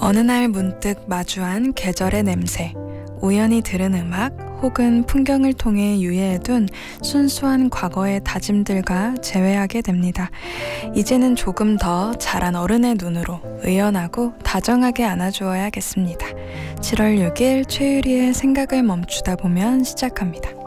어느 날 문득 마주한 계절의 냄새, 우연히 들은 음악 혹은 풍경을 통해 유예해둔 순수한 과거의 다짐들과 재회하게 됩니다. 이제는 조금 더 자란 어른의 눈으로 의연하고 다정하게 안아주어야겠습니다. 7월 6일 최유리의 생각을 멈추다 보면 시작합니다.